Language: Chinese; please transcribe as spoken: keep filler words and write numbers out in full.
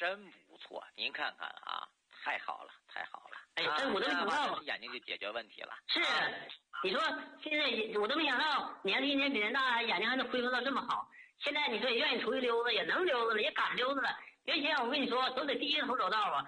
真不错，您看看啊，太好了，太好了！ 哎，真我都没想到， 眼睛就解决问题了。 是，你说现在我都没想到，年纪一年比人大，眼睛还能恢复到这么好。现在你说也愿意出去溜达，也能溜达了，也敢溜达了。原先我跟你说，都得低着头走道啊，